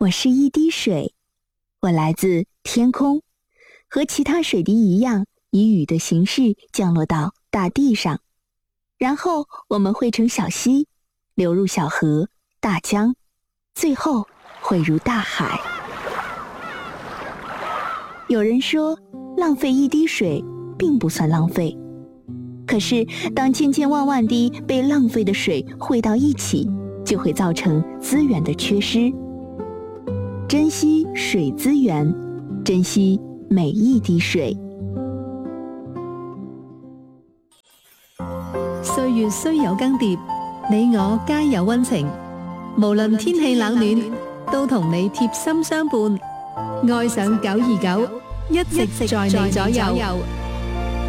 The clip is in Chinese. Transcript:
我是一滴水，我来自天空，和其他水滴一样，以雨的形式降落到大地上，然后我们汇成小溪，流入小河、大江，最后汇入大海。有人说，浪费一滴水并不算浪费，可是当千千万万滴被浪费的水汇到一起，就会造成资源的缺失。珍惜水资源，珍惜每一滴水。 歲月雖有更迭，你我皆有溫情。無論天氣冷暖，都同你貼心相伴。愛上929，一直在你左右。